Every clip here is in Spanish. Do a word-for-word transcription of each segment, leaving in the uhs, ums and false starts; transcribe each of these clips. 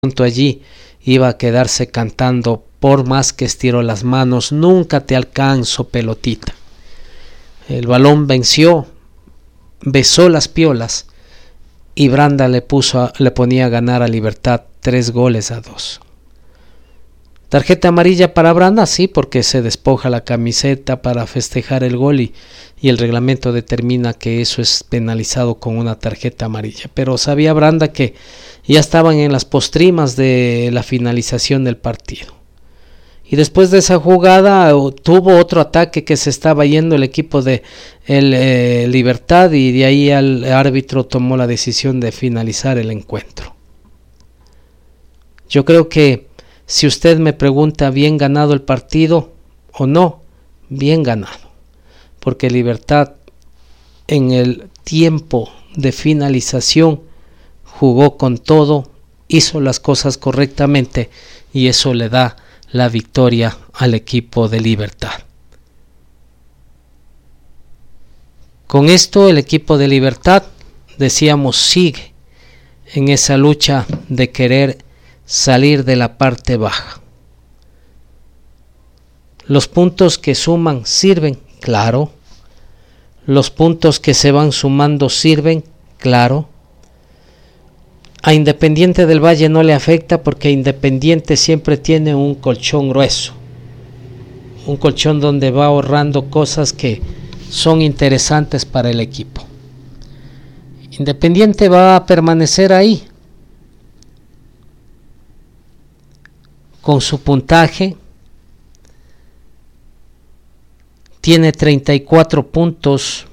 punto allí iba a quedarse cantando: por más que estiro las manos, nunca te alcanzo, pelotita. El balón venció, besó las piolas y Branda le puso a, le ponía a ganar a Libertad tres goles a dos. Tarjeta amarilla para Branda, sí, porque se despoja la camiseta para festejar el gol y, y el reglamento determina que eso es penalizado con una tarjeta amarilla. Pero sabía Branda que ya estaban en las postrimas de la finalización del partido. Y después de esa jugada tuvo otro ataque que se estaba yendo el equipo de el, eh, Libertad, y de ahí el árbitro tomó la decisión de finalizar el encuentro. Yo creo que si usted me pregunta, ¿bien ganado el partido o no? Bien ganado, porque Libertad en el tiempo de finalización jugó con todo, hizo las cosas correctamente y eso le da la victoria al equipo de Libertad. Con esto el equipo de Libertad, decíamos, sigue en esa lucha de querer salir de la parte baja. Los puntos que suman sirven, claro. Los puntos que se van sumando sirven, claro. A Independiente del Valle no le afecta porque Independiente siempre tiene un colchón grueso, un colchón donde va ahorrando cosas que son interesantes para el equipo. Independiente va a permanecer ahí con su puntaje, tiene treinta y cuatro puntos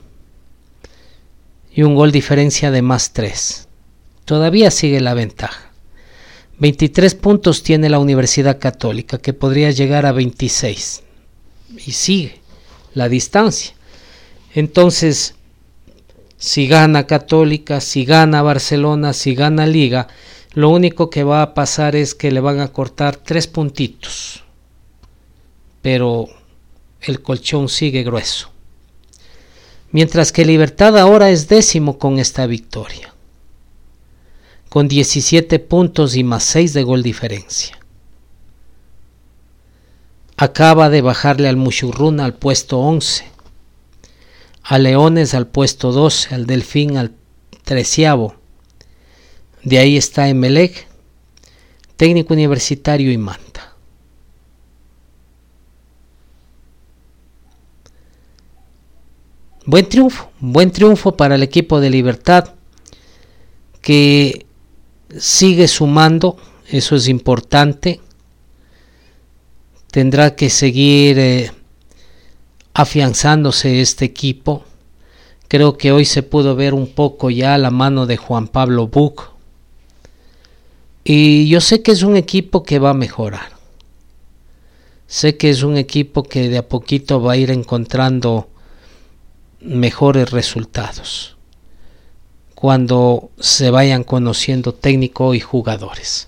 y un gol diferencia de más tres. Todavía sigue la ventaja. veintitrés puntos tiene la Universidad Católica, que podría llegar a veintiséis. Y sigue la distancia. Entonces, si gana Católica, si gana Barcelona, si gana Liga, lo único que va a pasar es que le van a cortar tres puntitos. Pero el colchón sigue grueso. Mientras que Libertad ahora es décimo con esta victoria, con diecisiete puntos y más seis de gol diferencia. Acaba de bajarle al Mushurruna al puesto once, a Leones al puesto doce, al Delfín al treceavo. De ahí está Emelec, Técnico Universitario y Manta. Buen triunfo, buen triunfo para el equipo de Libertad, que sigue sumando, eso es importante. Tendrá que seguir eh, afianzándose este equipo. Creo que hoy se pudo ver un poco ya la mano de Juan Pablo Buc. Y yo sé que es un equipo que va a mejorar. Sé que es un equipo que de a poquito va a ir encontrando mejores resultados cuando se vayan conociendo técnico y jugadores.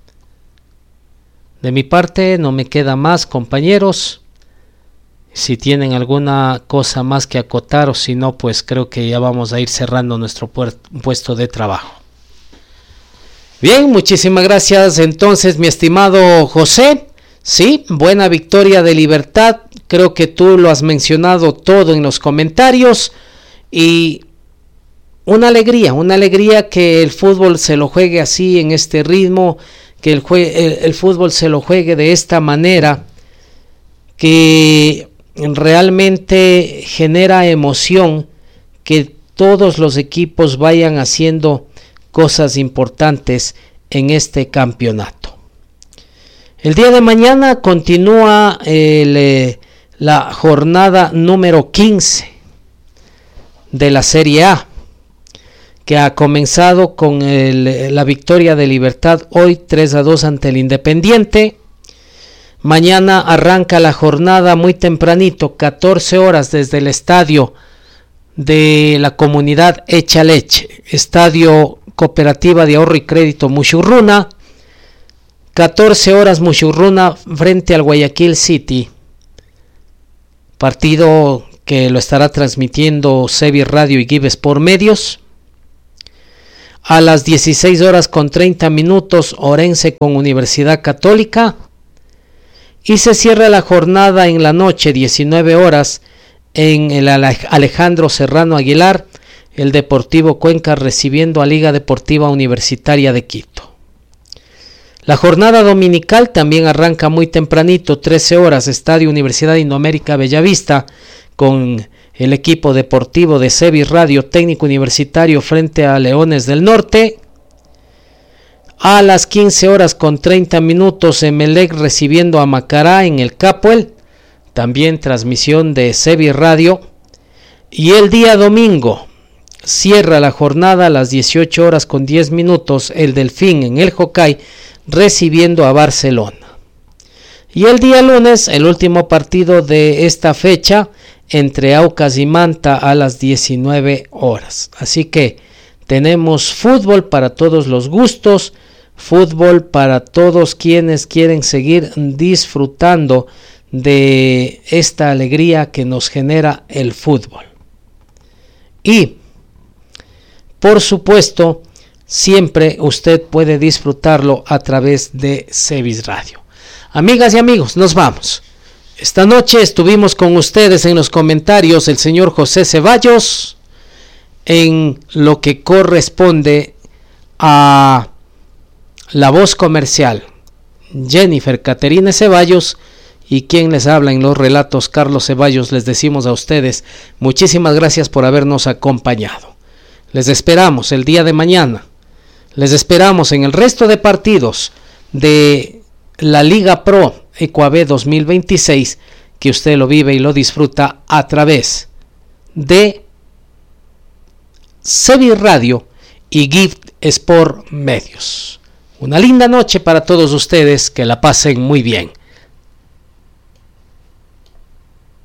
De mi parte no me queda más, compañeros. Si tienen alguna cosa más que acotar, o si no, pues creo que ya vamos a ir cerrando nuestro puesto de trabajo. Bien, muchísimas gracias entonces, mi estimado José. Sí, buena victoria de Libertad. Creo que tú lo has mencionado todo en los comentarios. Y una alegría, una alegría que el fútbol se lo juegue así, en este ritmo, que el, jue- el, el fútbol se lo juegue de esta manera, que realmente genera emoción, que todos los equipos vayan haciendo cosas importantes en este campeonato. El día de mañana continúa el, eh, la jornada número quince de la Serie A, que ha comenzado con el, la victoria de Libertad hoy tres a dos ante el Independiente. Mañana arranca la jornada muy tempranito, catorce horas, desde el estadio de la comunidad Hecha Leche, Estadio Cooperativa de Ahorro y Crédito Mushurruna. catorce horas Mushurruna frente al Guayaquil City. Partido que lo estará transmitiendo Sevi Radio y Gives por Medios. A las dieciséis horas con treinta minutos, Orense con Universidad Católica. Y se cierra la jornada en la noche, diecinueve horas, en el Alejandro Serrano Aguilar, el Deportivo Cuenca recibiendo a Liga Deportiva Universitaria de Quito. La jornada dominical también arranca muy tempranito, trece horas, Estadio Universidad Indoamérica Bellavista, con el equipo deportivo de Sevis Radio Técnico Universitario frente a Leones del Norte. A las quince horas con treinta minutos, Emelec recibiendo a Macará en el Capuel, también transmisión de Sevis Radio. Y el día domingo cierra la jornada a las dieciocho horas con diez minutos, el Delfín en el Jocay recibiendo a Barcelona. Y el día lunes, el último partido de esta fecha, entre Aucas y Manta a las diecinueve horas. Así que tenemos fútbol para todos los gustos, fútbol para todos quienes quieren seguir disfrutando de esta alegría que nos genera el fútbol. Y, por supuesto, siempre usted puede disfrutarlo a través de Sevis Radio. Amigas y amigos, nos vamos. Esta noche estuvimos con ustedes en los comentarios el señor José Ceballos, en lo que corresponde a la voz comercial, Jennifer Caterina Ceballos, y quien les habla en los relatos, Carlos Ceballos. Les decimos a ustedes muchísimas gracias por habernos acompañado. Les esperamos el día de mañana, les esperamos en el resto de partidos de la Liga Pro Ecuabé dos mil veintiséis, que usted lo vive y lo disfruta a través de Sevis Radio y Gift Sport Medios. Una linda noche para todos ustedes, que la pasen muy bien.